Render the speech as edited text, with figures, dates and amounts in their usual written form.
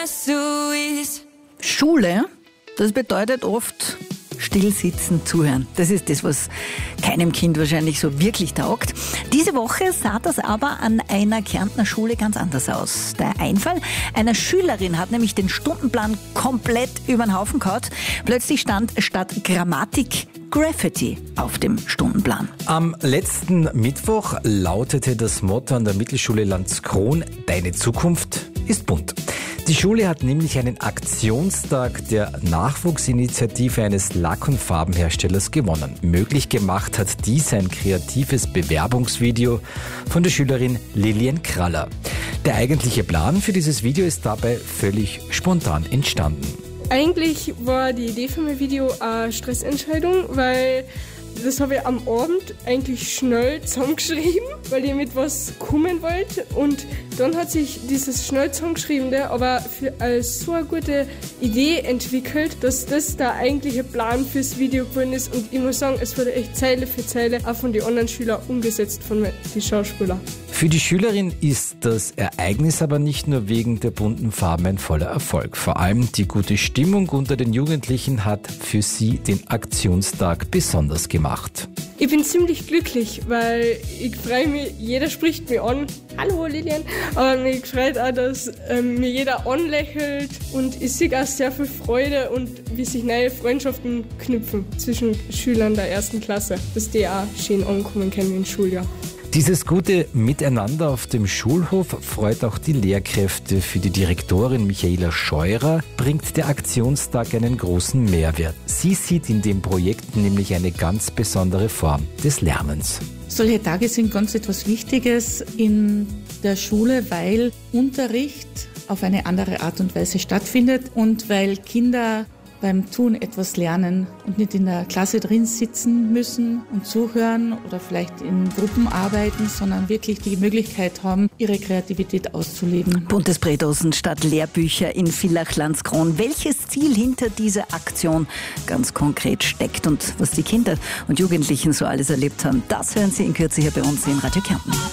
Schule, das bedeutet oft stillsitzen, zuhören. Das ist das, was keinem Kind wahrscheinlich so wirklich taugt. Diese Woche sah das aber an einer Kärntner Schule ganz anders aus. Der Einfall einer Schülerin hat nämlich den Stundenplan komplett über den Haufen gehauen. Plötzlich stand statt Grammatik Graffiti auf dem Stundenplan. Am letzten Mittwoch lautete das Motto an der Mittelschule Landskron: Deine Zukunft ist bunt. Die Schule hat nämlich einen Aktionstag der Nachwuchsinitiative eines Lack- und Farbenherstellers gewonnen. Möglich gemacht hat dies ein kreatives Bewerbungsvideo von der Schülerin Lilian Kraller. Der eigentliche Plan für dieses Video ist dabei völlig spontan entstanden. Eigentlich war die Idee für mein Video eine Stressentscheidung, weil das habe ich am Abend eigentlich schnell zusammengeschrieben, weil ich mit was kommen wollte. Und dann hat sich dieses schnell zusammengeschriebene aber als so eine gute Idee entwickelt, dass das der eigentliche Plan fürs Video geworden ist. Und ich muss sagen, es wurde echt Zeile für Zeile auch von den anderen Schülern umgesetzt, von den Schauspielern. Für die Schülerin ist das Ereignis aber nicht nur wegen der bunten Farben ein voller Erfolg. Vor allem die gute Stimmung unter den Jugendlichen hat für sie den Aktionstag besonders gemacht. Ich bin ziemlich glücklich, weil ich freue mich, jeder spricht mich an. Hallo Lilian. Aber mich freut auch, dass mir jeder anlächelt und ich sehe auch sehr viel Freude und wie sich neue Freundschaften knüpfen zwischen Schülern der 1. Klasse, dass die auch schön ankommen können im Schuljahr. Dieses gute Miteinander auf dem Schulhof freut auch die Lehrkräfte. Für die Direktorin Michaela Scheurer bringt der Aktionstag einen großen Mehrwert. Sie sieht in dem Projekt nämlich eine ganz besondere Form des Lernens. Solche Tage sind ganz etwas Wichtiges in der Schule, weil Unterricht auf eine andere Art und Weise stattfindet und weil Kinder beim Tun etwas lernen und nicht in der Klasse drin sitzen müssen und zuhören oder vielleicht in Gruppen arbeiten, sondern wirklich die Möglichkeit haben, ihre Kreativität auszuleben. Buntes Bredosen statt Lehrbücher in Villach-Landskron. Welches Ziel hinter dieser Aktion ganz konkret steckt und was die Kinder und Jugendlichen so alles erlebt haben, das hören Sie in Kürze hier bei uns in Radio Kärnten.